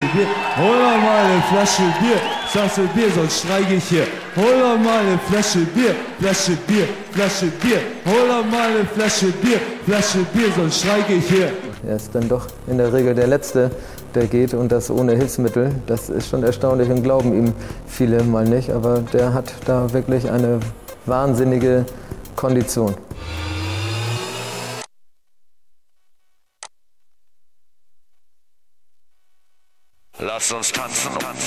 Bier, hol doch mal eine Flasche Bier, sagst du Bier, sonst streike ich hier. Hol doch mal eine Flasche Bier, Flasche Bier, Flasche Bier, hol doch mal eine Flasche Bier, sonst streike ich hier. Er ist dann doch in der Regel der Letzte, der geht, und das ohne Hilfsmittel. Das ist schon erstaunlich und glauben ihm viele mal nicht, aber der hat da wirklich eine wahnsinnige Kondition. Lass uns tanzen.